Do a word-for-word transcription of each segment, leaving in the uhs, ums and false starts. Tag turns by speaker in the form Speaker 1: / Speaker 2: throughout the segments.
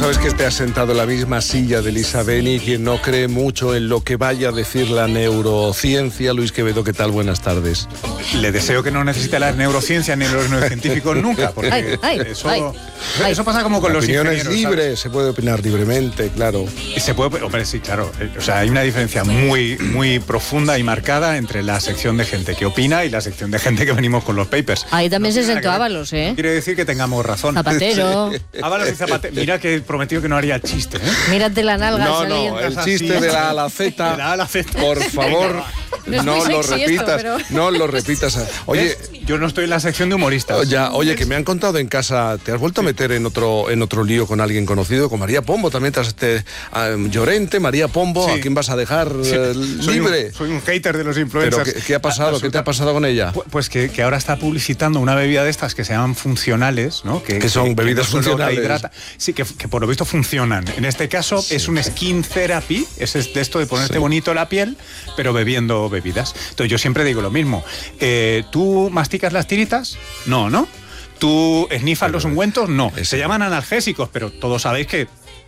Speaker 1: sabes que te has sentado en la misma silla de Elisa Beni, quien no cree mucho en lo que vaya a decir la neurociencia. Luis Quevedo, ¿qué tal? Buenas tardes.
Speaker 2: Le deseo que no necesite la neurociencia ni los neurocientíficos nunca, porque ay, ay, eso, ay, eso pasa como con
Speaker 1: la
Speaker 2: los
Speaker 1: opinión
Speaker 2: ingenieros.
Speaker 1: Es libre,
Speaker 2: ¿sabes?
Speaker 1: Se puede opinar libremente, claro.
Speaker 2: Y se puede, hombre, sí, claro. O sea, hay una diferencia muy, muy profunda y marcada entre la sección de gente que opina y la sección de gente que venimos con los papers.
Speaker 3: Ahí también
Speaker 2: no
Speaker 3: se sentó Ábalos, ¿eh?
Speaker 2: Quiere decir que tengamos razón.
Speaker 3: Zapatero.
Speaker 2: Ábalos y Zapatero. Mira que he prometido que no haría chiste, ¿eh?
Speaker 3: Mírate la nalga.
Speaker 1: No, no, el chiste así, de la A a la Z.
Speaker 2: De la A a la Z.
Speaker 1: Por favor, no, no lo repitas. Esto, pero... No lo repitas. Oye,
Speaker 2: yo no estoy en la sección de humoristas.
Speaker 1: Ya, oye, que me han contado en casa, ¿te has vuelto a meter en otro en otro lío con alguien conocido? Con María Pombo también te has te, um, Llorente, María Pombo, sí. ¿A quién vas a dejar sí. uh, libre?
Speaker 2: Soy un, soy un hater de los influencers.
Speaker 1: ¿Pero qué, qué ha pasado? Absoluta. ¿Qué te ha pasado con ella?
Speaker 2: Pues, pues que, que ahora está publicitando una bebida de estas que se llaman funcionales, ¿no? Que,
Speaker 1: que son
Speaker 2: que,
Speaker 1: bebidas
Speaker 2: que no
Speaker 1: funcionales.
Speaker 2: Hidrata. Sí, que, que por lo visto funcionan. En este caso sí, es un skin therapy, es de esto de ponerte sí. bonito la piel, pero bebiendo bebidas. Entonces yo siempre digo lo mismo. Eh, ¿Tú masticas las tiritas? No, ¿no? ¿Tú esnifas los ungüentos? No. Se llaman analgésicos, pero todos sabéis que...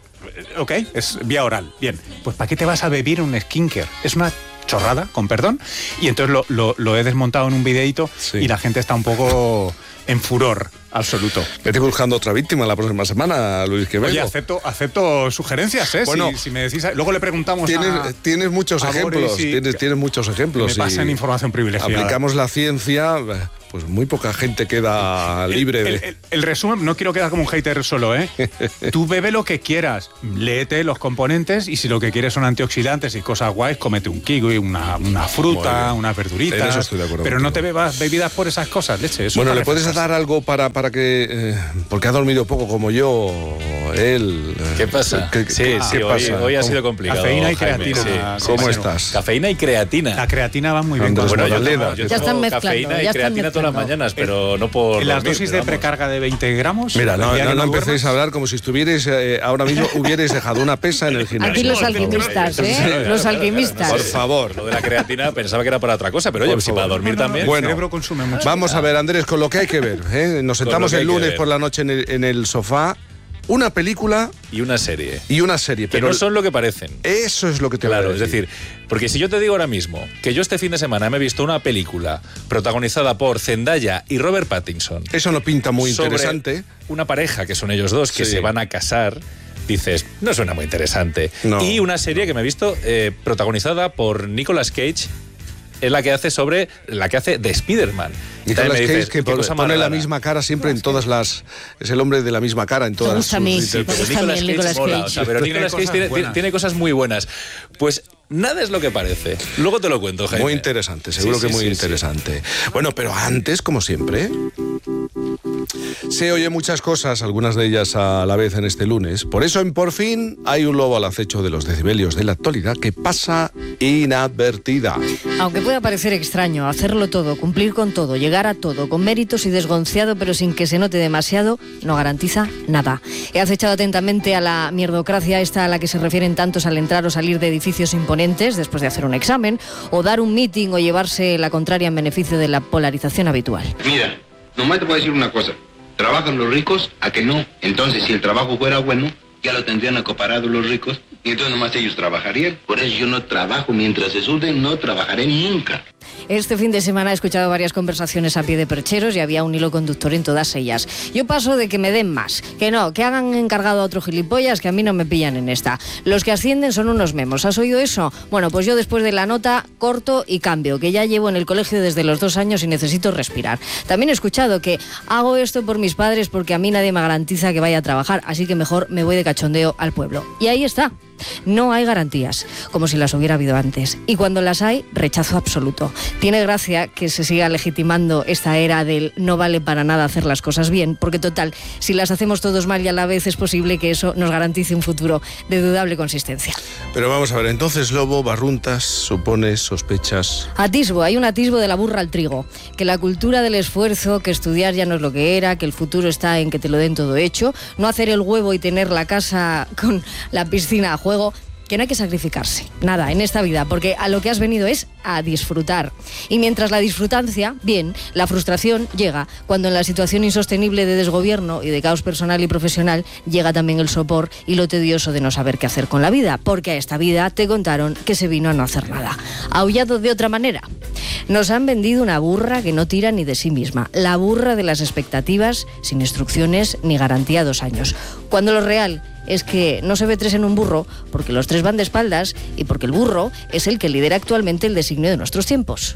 Speaker 2: Ok, es vía oral. Bien, pues ¿para qué te vas a beber un skincare? Es una chorrada, con perdón. Y entonces lo, lo, lo he desmontado en un videíto sí. y la gente está un poco en furor absoluto.
Speaker 1: Vete buscando otra víctima la próxima semana, Luis Quevedo.
Speaker 2: Oye, acepto, acepto sugerencias, ¿eh? Bueno, si, si me decís... Luego le preguntamos
Speaker 1: tienes,
Speaker 2: a...
Speaker 1: Tienes muchos
Speaker 2: a
Speaker 1: ejemplos,
Speaker 2: y,
Speaker 1: tienes, tienes muchos ejemplos.
Speaker 2: Me pasan información privilegiada.
Speaker 1: Aplicamos la ciencia... Pues muy poca gente queda libre
Speaker 2: el,
Speaker 1: de...
Speaker 2: El, el, el resumen, no quiero quedar como un hater solo, ¿eh? Tú bebe lo que quieras, léete los componentes y si lo que quieres son antioxidantes y cosas guays, cómete un kiwi, una, una fruta, unas verduritas. En eso estoy de acuerdo. Pero contigo. No te bebas bebidas por esas cosas, leche. Eso
Speaker 1: bueno, ¿le puedes refrescas. dar algo para, para que... Eh, porque ha dormido poco como yo, él...
Speaker 4: ¿Qué pasa?
Speaker 1: ¿Qué,
Speaker 4: sí,
Speaker 1: qué,
Speaker 4: sí,
Speaker 1: ¿qué
Speaker 4: hoy,
Speaker 1: pasa?
Speaker 4: hoy ha sido complicado.
Speaker 2: Cafeína y
Speaker 4: Jaime,
Speaker 2: creatina.
Speaker 4: Sí,
Speaker 1: ¿Cómo
Speaker 4: sí,
Speaker 1: estás?
Speaker 4: Sí. Cafeína y creatina.
Speaker 2: La creatina va muy bien.
Speaker 4: Bueno,
Speaker 2: bueno,
Speaker 4: yo tengo, yo
Speaker 3: ya están mezclando.
Speaker 4: Cafeína y
Speaker 3: ya
Speaker 4: creatina
Speaker 3: están
Speaker 4: todas las mañanas, pero no por
Speaker 2: en las
Speaker 4: dormir,
Speaker 2: dosis de precarga de veinte gramos.
Speaker 1: Mira, no, no, no, no empecéis
Speaker 2: duermas.
Speaker 1: a hablar como si estuvierais eh, ahora mismo hubierais dejado una pesa en el gimnasio.
Speaker 3: Aquí los alquimistas, ¿eh? Los alquimistas.
Speaker 1: Por favor.
Speaker 4: Lo de la creatina pensaba que era para otra cosa, pero oye, si para dormir
Speaker 2: no, no,
Speaker 4: también.
Speaker 1: Bueno,
Speaker 2: el cerebro consume mucho.
Speaker 1: Vamos a ver, Andrés, con lo que hay que ver. ¿eh? Nos sentamos el lunes por la noche en el, en el sofá. Una película
Speaker 4: y una serie.
Speaker 1: Y una serie.
Speaker 4: Que
Speaker 1: pero
Speaker 4: no son lo que parecen.
Speaker 1: Eso es lo que te
Speaker 4: Claro,
Speaker 1: voy a decir.
Speaker 4: es decir, porque si yo te digo ahora mismo que yo este fin de semana me he visto una película protagonizada por Zendaya y Robert Pattinson.
Speaker 1: Eso no pinta muy
Speaker 4: sobre
Speaker 1: interesante.
Speaker 4: Una pareja que son ellos dos que sí. se van a casar. Dices, no suena muy interesante.
Speaker 1: No.
Speaker 4: Y una serie que me he visto eh, protagonizada por Nicolas Cage. Es la que hace sobre la que hace de Spider-Man.
Speaker 1: Nicolas Cage, que pone la misma cara siempre en todas las... Es el hombre de la misma cara en todas sus
Speaker 3: interpretaciones.
Speaker 4: Nicolas Cage Nicolas mola, Cage. O sea, pero Nicolas Cage tiene, tiene, tiene cosas muy buenas. Pues nada es lo que parece. Luego te lo cuento, Jaime.
Speaker 1: Muy interesante, seguro sí, que sí, muy sí, interesante. Sí. Bueno, pero antes, como siempre... Se oye muchas cosas, algunas de ellas a la vez en este lunes. Por eso en Por Fin hay un lobo al acecho de los decibelios de la actualidad que pasa inadvertida.
Speaker 3: Aunque pueda parecer extraño, hacerlo todo, cumplir con todo, llegar a todo, con méritos y desgonciado, pero sin que se note demasiado, no garantiza nada. He acechado atentamente a la mierdocracia esta a la que se refieren tantos al entrar o salir de edificios imponentes después de hacer un examen, o dar un meeting o llevarse la contraria en beneficio de la polarización habitual.
Speaker 5: Mira, nomás te puedo decir una cosa. ¿Trabajan los ricos? ¿A que no? Entonces, si el trabajo fuera bueno, ya lo tendrían acaparado los ricos y entonces nomás ellos trabajarían. Por eso yo no trabajo. Mientras se surden, no trabajaré nunca.
Speaker 3: Este fin de semana he escuchado varias conversaciones a pie de percheros y había un hilo conductor en todas ellas. Yo paso de que me den más, que no, que hagan encargado a otro gilipollas, que a mí no me pillan en esta. Los que ascienden son unos memos. ¿Has oído eso? Bueno, pues yo después de la nota corto y cambio, que ya llevo en el colegio desde los dos años y necesito respirar. También he escuchado que hago esto por mis padres porque a mí nadie me garantiza que vaya a trabajar, así que mejor me voy de cachondeo al pueblo. Y ahí está. No hay garantías, como si las hubiera habido antes. Y cuando las hay, rechazo absoluto. Tiene gracia que se siga legitimando esta era del no vale para nada hacer las cosas bien, porque total, si las hacemos todos mal y a la vez es posible que eso nos garantice un futuro de dudable consistencia.
Speaker 1: Pero vamos a ver, entonces, Lobo, barruntas, supones, sospechas...
Speaker 3: Atisbo, hay un atisbo de la burra al trigo. Que la cultura del esfuerzo, que estudiar ya no es lo que era, que el futuro está en que te lo den todo hecho, no hacer el huevo y tener la casa con la piscina a juego. que no hay que sacrificarse, nada, en esta vida, porque a lo que has venido es a disfrutar. Y mientras la disfrutancia, bien, la frustración llega cuando en la situación insostenible de desgobierno y de caos personal y profesional llega también el sopor y lo tedioso de no saber qué hacer con la vida, porque a esta vida te contaron que se vino a no hacer nada. Aullado de otra manera. Nos han vendido una burra que no tira ni de sí misma, la burra de las expectativas, sin instrucciones ni garantía a dos años. Cuando lo real es que no se ve tres en un burro, porque los tres van de espaldas y porque el burro es el que lidera actualmente el designio de nuestros tiempos.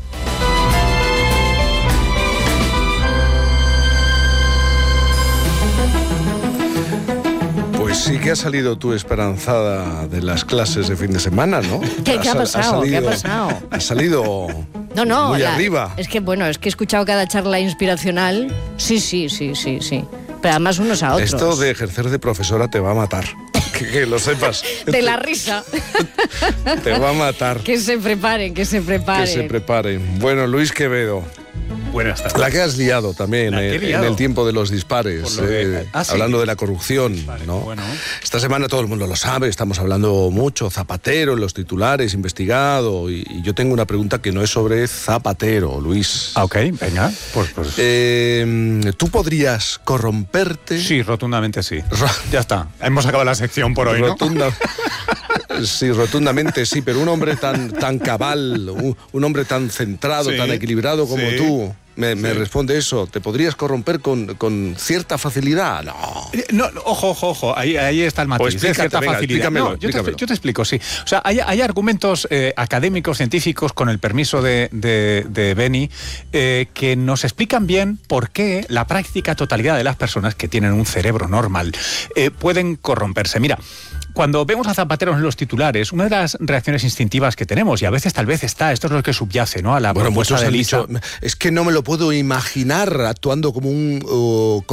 Speaker 1: Pues sí que has salido tú esperanzada de las clases de fin de semana, ¿no?
Speaker 3: ¿Qué, ¿qué ha pasado?
Speaker 1: Has salido,
Speaker 3: ¿Qué ha pasado?
Speaker 1: Has salido
Speaker 3: no, no,
Speaker 1: muy
Speaker 3: la,
Speaker 1: arriba.
Speaker 3: Es que, bueno, es que he escuchado cada charla inspiracional. Sí, sí, sí, sí, sí. Pero además unos a otros.
Speaker 1: Esto de ejercer de profesora te va a matar. Que, que lo sepas.
Speaker 3: De la risa.
Speaker 1: Te va a matar.
Speaker 3: Que se preparen, que se preparen.
Speaker 1: Que se preparen. Bueno, Luis Quevedo.
Speaker 2: Buenas tardes.
Speaker 1: La que has liado también eh,
Speaker 2: liado.
Speaker 1: en el tiempo de los dispares,
Speaker 2: de...
Speaker 1: eh,
Speaker 2: ah, ¿sí?
Speaker 1: hablando de la corrupción.
Speaker 2: Vale,
Speaker 1: ¿no?
Speaker 2: bueno.
Speaker 1: Esta semana todo el mundo lo sabe, estamos hablando mucho, Zapatero en los titulares, investigado, y, y yo tengo una pregunta que no es sobre Zapatero, Luis.
Speaker 2: Ah, ok, venga. Pues, pues...
Speaker 1: Eh, ¿Tú podrías corromperte?
Speaker 2: Sí, rotundamente sí. Ya está, hemos acabado la sección por hoy,
Speaker 1: Rotunda...
Speaker 2: ¿no?
Speaker 1: Sí, rotundamente sí, pero un hombre tan, tan cabal, un, un hombre tan centrado, sí, tan equilibrado como sí, tú, me, sí. me responde eso. ¿Te podrías corromper con, con cierta facilidad? No.
Speaker 2: no. Ojo, ojo, ojo, ahí, ahí está el matiz.
Speaker 1: Pues cierta
Speaker 2: venga, facilidad. No, yo, te, yo te explico, sí. O sea, hay, hay argumentos eh, académicos, científicos, con el permiso de, de, de Beni, eh, que nos explican bien por qué la práctica totalidad de las personas que tienen un cerebro normal eh, pueden corromperse. Mira, cuando vemos a Zapatero en los titulares, una de las reacciones instintivas que tenemos, y a veces tal vez está, esto es lo que subyace, ¿no? A la
Speaker 1: bueno,
Speaker 2: propuesta de Elisa.
Speaker 1: Dicho, es que no me lo puedo imaginar actuando como un... Uh,